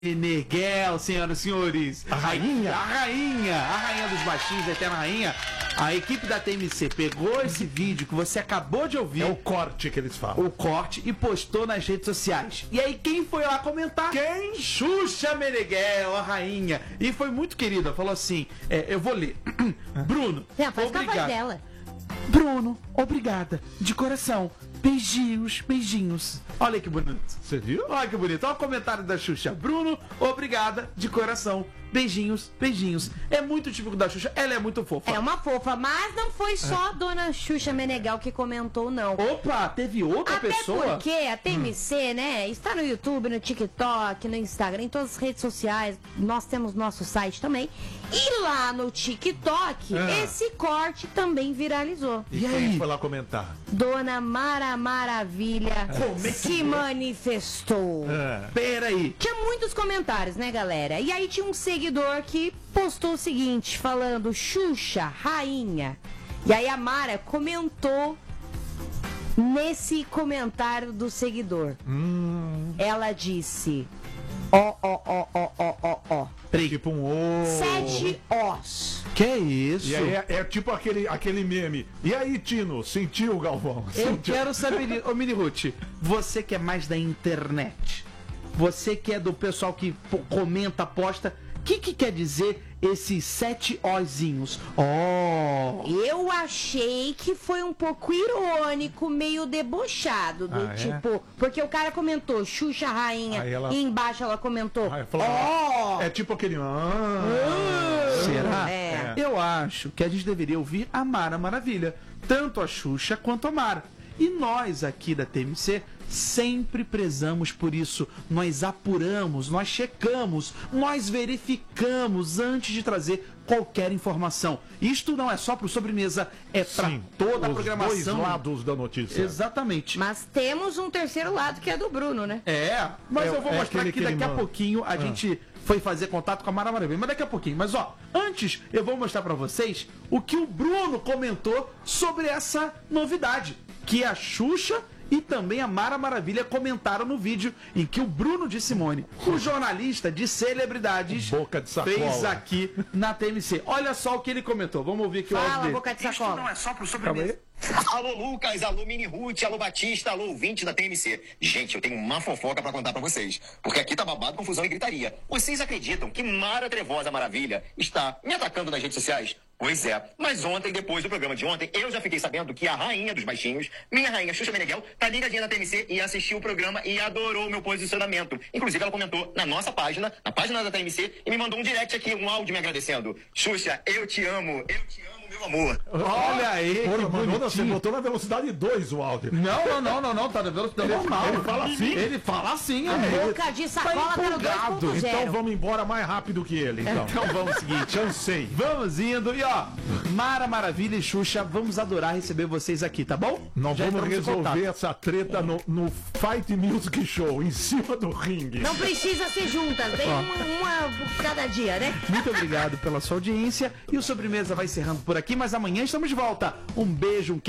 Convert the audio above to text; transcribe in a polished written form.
Meneghel, senhoras e senhores. A rainha dos baixinhos, a eterna rainha. A equipe da TMC pegou esse vídeo que você acabou de ouvir. É o corte que eles falam. O corte e postou nas redes sociais. E aí quem foi lá comentar? Quem? Xuxa Meneghel, a rainha. E foi muito querida, falou assim, eu vou ler. Bruno, Não, faz com a voz obrigado. dela. Bruno, obrigada, de coração. Beijinhos, beijinhos. Olha que bonito. Você viu? Olha que bonito. Olha o comentário da Xuxa. Bruno, obrigada, de coração. Beijinhos, beijinhos. É muito típico da Xuxa. Ela é muito fofa. É uma fofa, mas não foi só a dona Xuxa Meneghel que comentou, não. Opa, teve outra Até pessoa? porque a TMC, né, está no YouTube, no TikTok, no Instagram, em todas as redes sociais. Nós temos nosso site também. E lá no TikTok, esse corte também viralizou. E E quem aí? foi lá comentar? Dona Mara Maravilha se manifestou. Peraí. Tinha muitos comentários, né, galera? E aí tinha um seguidor que postou o seguinte, falando Xuxa, rainha. E aí a Mara comentou nesse comentário do seguidor. Ela disse, ó. Tipo um ô. 7 Os. Que isso? E aí é tipo aquele meme. E aí, Tino, sentiu, Galvão? Eu quero saber, ô Mini Ruth, você que é mais da internet, você que é do pessoal que comenta, posta, o que quer dizer esses 7 ozinhos? Eu achei que foi um pouco irônico, meio debochado, do Ah, é? tipo, porque o cara comentou Xuxa rainha Aí ela- e embaixo ela comentou Aí falou, é tipo aquele. Será? É. Eu acho que a gente deveria ouvir a Mara Maravilha, tanto a Xuxa quanto a Mara. E nós aqui da TMC sempre prezamos por isso. Nós apuramos, nós checamos, nós verificamos antes de trazer qualquer informação. Isto não é só pro sobremesa, é pra Sim, toda a os programação. dois lados da notícia. Exatamente. Mas temos um terceiro lado que é do Bruno, né? Mas É- eu vou é mostrar aquele que que ele daqui a manda. pouquinho a gente foi fazer contato com a Mara Maravilha. Mas daqui a pouquinho. Mas ó, antes eu vou mostrar pra vocês o que o Bruno comentou sobre essa novidade. Que a Xuxa e também a Mara Maravilha comentaram no vídeo em que o Bruno de Simone, o jornalista de celebridades, Boca de sacola. fez aqui na TMC. Olha só o que ele comentou. Vamos ouvir aqui o áudio Fala, dele. boca de sacola. é só pro Calma aí. Alô, Lucas, alô, Mini Ruth, alô, Batista, alô, ouvinte da TMC. Gente, eu tenho uma fofoca pra contar pra vocês. Porque aqui tá babado, confusão e gritaria. Vocês acreditam que Mara Trevosa Maravilha está me atacando nas redes sociais? Pois é, mas ontem, depois do programa de ontem, eu já fiquei sabendo que a rainha dos baixinhos, minha rainha Xuxa Meneghel, tá ligadinha na TMC e assistiu o programa e adorou o meu posicionamento. Inclusive, ela comentou na nossa página, na página da TMC, e me mandou um direct aqui, um áudio me agradecendo. Xuxa, eu te amo, meu amor. Olha aí, que Porra, mandou, você bonitinho. botou na velocidade 2 o áudio. Não, tá na velocidade normal. ele fala assim? Ele fala assim, Boca de sacola tá no empolgado. 2.0. Então vamos embora mais rápido que ele, então. Então vamos seguinte. Cansei. Vamos indo. E ó, Mara Maravilha e Xuxa, vamos adorar receber vocês aqui, tá bom? Nós Já vamos entramos em contato. resolver essa treta no Fight Music Show, em cima do ringue. Não precisa ser juntas, vem uma por cada dia, né? Muito obrigado pela sua audiência. E o Sobremesa vai encerrando por aqui, mas amanhã estamos de volta. Um beijo, um